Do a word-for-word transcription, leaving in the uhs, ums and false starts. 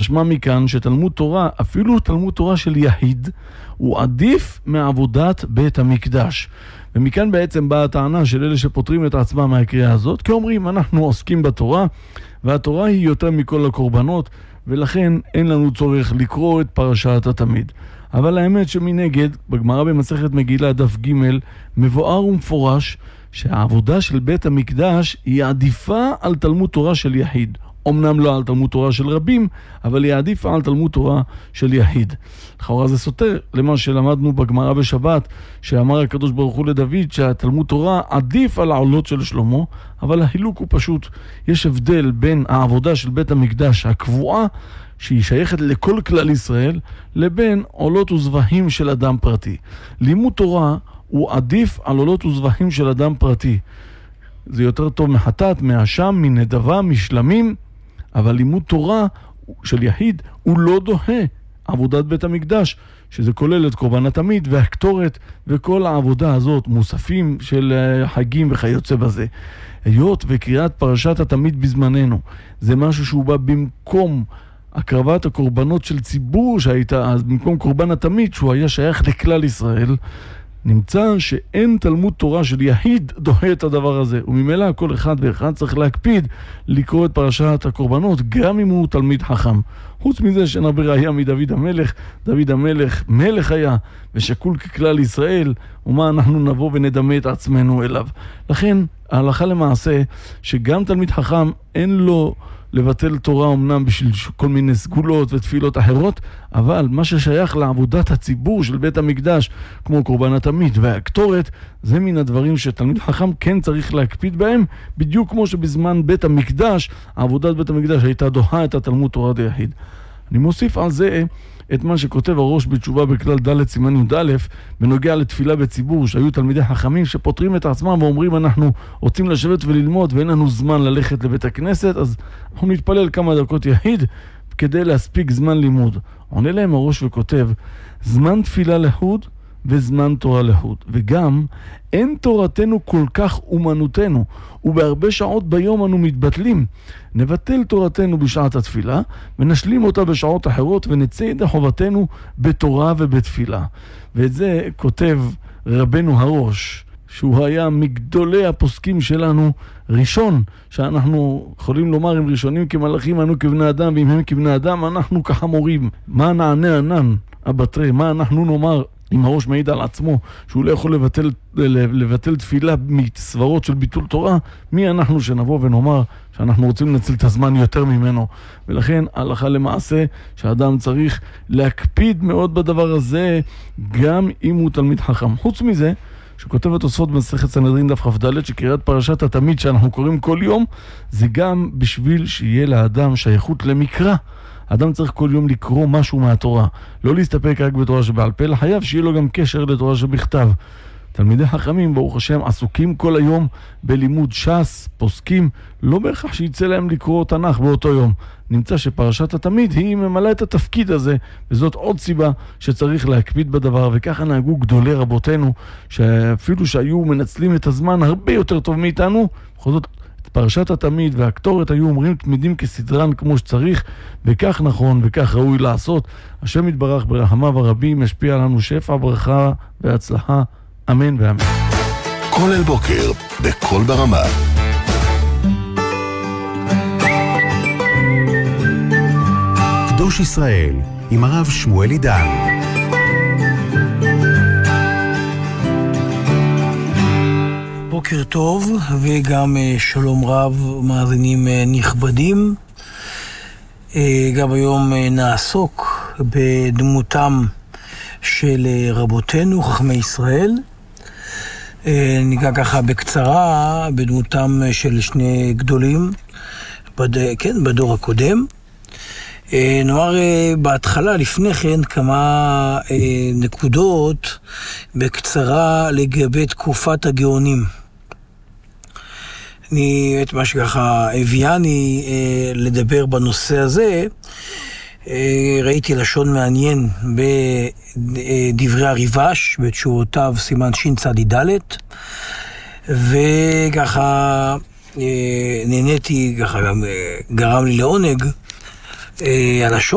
משמע מכאן שתלמוד תורה, אפילו תלמוד תורה של יחיד, הוא עדיף מעבודת בית המקדש. ומכאן בעצם באה הטענה של אלה שפותרים את עצמם מהקריאה הזאת, כי אומרים, אנחנו עוסקים בתורה, והתורה היא יותר מכל הקורבנות, ולכן אין לנו צורך לקרוא את פרשת התמיד. אבל האמת שמנגד, בגמרא במסכת מגילה דף ג' מבואר ומפורש, שהעבודה של בית המקדש היא עדיפה על תלמוד תורה של יחיד. אמנם לא על תלמוד תורה של רבים, אבל היא עדיפה על תלמוד תורה של יחיד. לכאורה זה סותר למה שלמדנו בגמרא בשבת, שאמר הקדוש ברוך הוא לדוד שהתלמוד תורה עדיף על העולות של שלמה, אבל החילוק הוא פשוט. יש הבדל בין העבודה של בית המקדש הקבועה, שהיא שייכת לכל כלל ישראל, לבין עולות וזבחים של אדם פרטי. לימוד תורה הוא עדיף על עולות וזבחים של אדם פרטי. זה יותר טוב מחטאת, מאשם, מנדבה, משלמים, אבל לימוד תורה של יחיד הוא לא דוחה עבודת בית המקדש, שזה כולל את קורבן התמיד והקטורת וכל העבודה הזאת, מוספים של חגים וכיוצא בזה. היות וקריאת פרשת התמיד בזמננו, זה משהו שהוא בא במקום הקרבת הקורבנות של ציבור שהייתה אז, במקום קורבן התמיד שהוא היה שייך לכלל ישראל, נמצא שאין תלמוד תורה של יחיד דוחה את הדבר הזה, וממילא כל אחד ואחד צריך להקפיד לקרוא את פרשת הקורבנות, גם אם הוא תלמיד חכם. חוץ מזה שנרבה ראיה מדוד המלך, דוד המלך מלך היה, ושקול ככלל ישראל, ומה אנחנו נבוא ונדמה את עצמנו אליו. לכן, ההלכה למעשה, שגם תלמיד חכם אין לו לבטל תורה אמנם בשביל כל מיני סגולות ותפילות אחרות, אבל מה ששייך לעבודת הציבור של בית המקדש, כמו קורבן התמיד והקטורת, זה מן הדברים שתלמיד חכם כן צריך להקפיד בהם, בדיוק כמו שבזמן בית המקדש, עבודת בית המקדש הייתה דוחה את התלמוד תורה דיחיד. אני מוסיף על זה את מה שכותב הראש בתשובה בכלל ד' סימן י"א בנוגע לתפילה בציבור, שהיו תלמידי חכמים שפותרים את עצמם ואומרים אנחנו רוצים לשבת וללמוד ואין לנו זמן ללכת לבית הכנסת, אז אנחנו נתפלל כמה דקות יחיד כדי להספיק זמן לימוד. עונה להם הראש וכותב, זמן תפילה לחוד וזמן תורה לחוד, וגם אין תורתנו כל כך אומנותנו, ובהרבה שעות ביום אנו מתבטלים. נבטל תורתנו בשעת התפילה ונשלים אותה בשעות אחרות ונצא ידי חובתנו בתורה ובתפילה. ואת זה כותב רבנו הראש, שהוא היה מגדולי הפוסקים שלנו, ראשון, שאנחנו יכולים לומר אם ראשונים כמלאכים אנו כבני אדם, ואם הם כבני אדם אנחנו כחמורים. מה נענה ענן הבטרי, מה אנחנו נאמר אם הראש מעיד על עצמו שהוא לא יכול לבטל, לבטל תפילה מסברות של ביטול תורה, מי אנחנו שנבוא ונאמר שאנחנו רוצים לנצל את הזמן יותר ממנו? ולכן הלכה למעשה שהאדם צריך להקפיד מאוד בדבר הזה, גם אם הוא תלמיד חכם. חוץ מזה, שכותב התוספות במסכת סנהדרין דף כ"ד, שקריאת פרשת התמיד שאנחנו קוראים כל יום, זה גם בשביל שיהיה לאדם שייכות למקרא. אדם צריך כל יום לקרוא משהו מהתורה, לא להסתפק רק בתורה שבעל פה, חייב שיהיה לו גם קשר לתורה שבכתב. תלמידי חכמים, ברוך השם, עסוקים כל היום בלימוד ש"ס, פוסקים, לא בהכרח שיצא להם לקרוא תנ"ך באותו יום. נמצא שפרשת התמיד היא ממלאה את התפקיד הזה, וזאת עוד סיבה שצריך להקפיד בדבר, וככה נהגו גדולי רבותינו, שאפילו שהיו מנצלים את הזמן הרבה יותר טוב מאיתנו, בכל זאת פרשת התמיד והקטורת היו אומרים תמידים כסדרן כמו שצריך, וכך נכון וכך ראוי לעשות. השם יתברך ברחמיו הרבים משפיע עלינו שפע ברכה והצלחה, אמן ואמן. כל אל בוקר בכל ברמה. קדוש ישראל עם הרב שמואל עידן. בוקר טוב וגם שלום רב מאזינים נכבדים. גם היום נעסוק בדמותם של רבותינו חכמי ישראל. ניגע ככה בקצרה בדמותם של שני גדולים בד... כן, בדור הקודם. נאמר בהתחלה לפני כן כמה נקודות בקצרה לגבי תקופת הגאונים. אני, את מה שככה הביאני לדבר בנושא הזה, ראיתי לשון מעניין בדברי הריבש, בתשובותיו סימן שין צדי דלת, וככה נהניתי, ככה גם גרם לי לעונג, הלשון